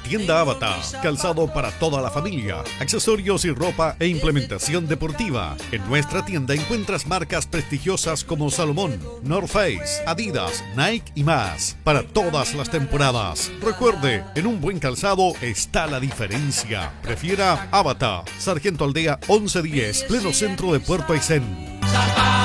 Tienda Avatar, calzado para toda la familia, accesorios y ropa e implementación deportiva. En nuestra tienda encuentras marcas prestigiosas como Salomón, North Face, Adidas, Nike y más, para todas las temporadas. Recuerde, en un buen calzado está la diferencia. Prefiera Avatar, Sargento Aldea 1110, pleno centro de Puerto Aysén.